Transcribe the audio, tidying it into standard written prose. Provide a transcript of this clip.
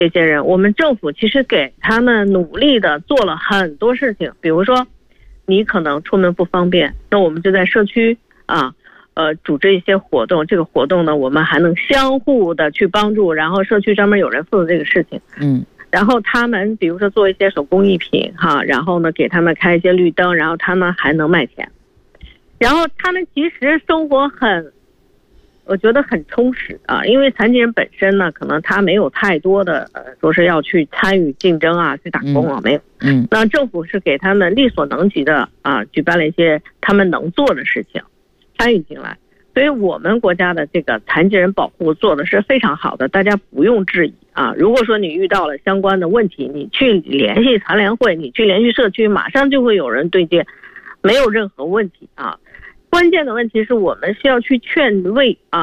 这些人，我们政府其实给他们努力的做了很多事情，比如说你可能出门不方便，那我们就在社区组织一些活动，这个活动呢我们还能相互的去帮助，然后社区专门有人负责这个事情。然后他们比如说做一些手工艺品然后呢给他们开一些绿灯，然后他们还能卖钱，然后他们其实生活我觉得很充实因为残疾人本身呢可能他没有太多的说是要去参与竞争去打工没有。那政府是给他们力所能及的举办了一些他们能做的事情参与进来，所以我们国家的这个残疾人保护做的是非常好的，大家不用质疑如果说你遇到了相关的问题，你去联系残联会，你去联系社区，马上就会有人对接，没有任何问题关键的问题是我们需要去劝慰